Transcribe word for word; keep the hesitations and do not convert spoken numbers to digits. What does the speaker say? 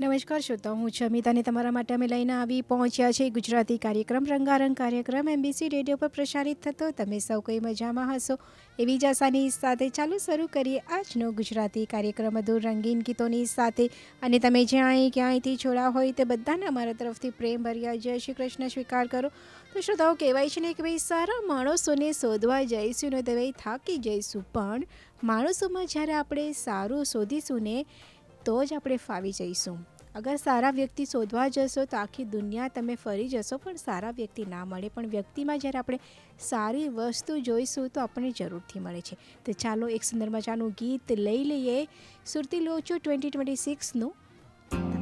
નમસ્કાર શ્રોતાઓ, હું છું અમિત અને તમારા માટે અમે લઈને આવી પહોંચ્યા છે ગુજરાતી કાર્યક્રમ રંગારંગ કાર્યક્રમ એમબીસી રેડિયો પર પ્રસારિત થતો. તમે સૌ કોઈ મજામાં હશો એવી જ આશાની સાથે ચાલુ શરૂ કરીએ આજનો ગુજરાતી કાર્યક્રમ મધુર રંગીન ગીતોની સાથે. અને તમે જ્યાં ક્યાંયથી જોડા હોય તે બધાને અમારા તરફથી પ્રેમ ભર્યા જય શ્રી કૃષ્ણ સ્વીકાર કરો. તો શ્રોતાઓ, કહેવાય છે ને કે ભાઈ સારા માણસોને શોધવા જઈશું ને તો ભાઈ થાકી જઈશું, પણ માણસોમાં જ્યારે આપણે સારું શોધીશું ને તો જ આપણે ફાવી જઈશું. અગર સારા વ્યક્તિ શોધવા જશો તો આખી દુનિયા તમે ફરી જશો પણ સારા વ્યક્તિ ના મળે. પણ વ્યક્તિમાં જ્યારે આપણે સારી વસ્તુ જોઈશું તો આપણને જરૂરથી મળે છે. તો ચાલો એક સુંદર મજાનું ગીત લઈ લઈએ સુરતી લોચો ટ્વેન્ટી ટ્વેન્ટી સિક્સનું